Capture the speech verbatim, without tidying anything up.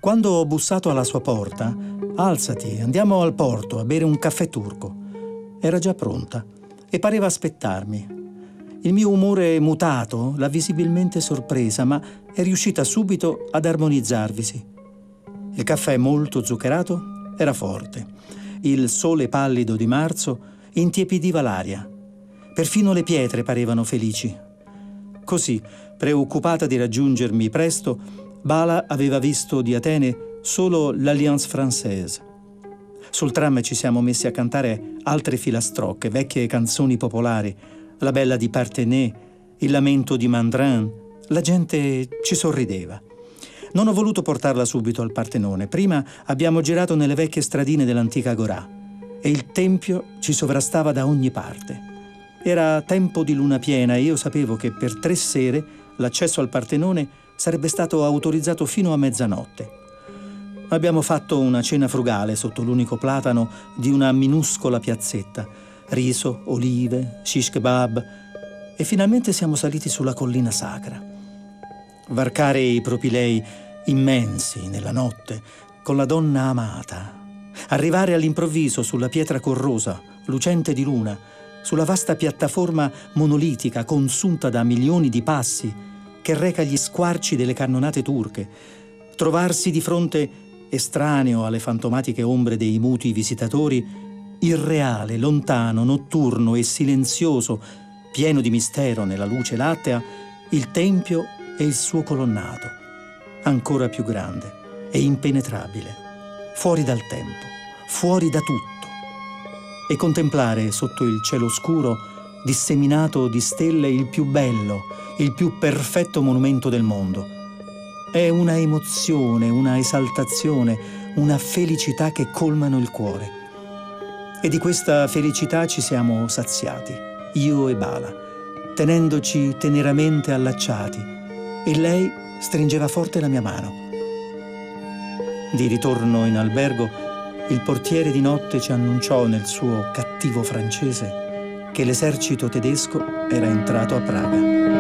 Quando ho bussato alla sua porta, alzati, andiamo al porto a bere un caffè turco. Era già pronta e pareva aspettarmi. Il mio umore mutato l'ha visibilmente sorpresa, ma è riuscita subito ad armonizzarvisi. Il caffè molto zuccherato era forte. Il sole pallido di marzo intiepidiva l'aria. Perfino le pietre parevano felici. Così, preoccupata di raggiungermi presto, Bala aveva visto di Atene solo l'Alliance Française. Sul tram ci siamo messi a cantare altre filastrocche, vecchie canzoni popolari, la bella di Partenay, il lamento di Mandrin. La gente ci sorrideva. Non ho voluto portarla subito al Partenone. Prima abbiamo girato nelle vecchie stradine dell'antica Agorà e il tempio ci sovrastava da ogni parte. Era tempo di luna piena e io sapevo che per tre sere l'accesso al Partenone sarebbe stato autorizzato fino a mezzanotte. Abbiamo fatto una cena frugale sotto l'unico platano di una minuscola piazzetta. Riso, olive, shish kebab e finalmente siamo saliti sulla collina sacra. Varcare i propilei immensi nella notte con la donna amata. Arrivare all'improvviso sulla pietra corrosa, lucente di luna, sulla vasta piattaforma monolitica consunta da milioni di passi che reca gli squarci delle cannonate turche, trovarsi di fronte, estraneo alle fantomatiche ombre dei muti visitatori, irreale, lontano, notturno e silenzioso, pieno di mistero nella luce lattea, il tempio e il suo colonnato, ancora più grande e impenetrabile, fuori dal tempo, fuori da tutto, e contemplare sotto il cielo scuro, disseminato di stelle, il più bello, il più perfetto monumento del mondo. È una emozione, una esaltazione, una felicità che colmano il cuore. E di questa felicità ci siamo saziati, io e Bala, tenendoci teneramente allacciati, e lei stringeva forte la mia mano. Di ritorno in albergo, il portiere di notte ci annunciò nel suo cattivo francese che l'esercito tedesco era entrato a Praga.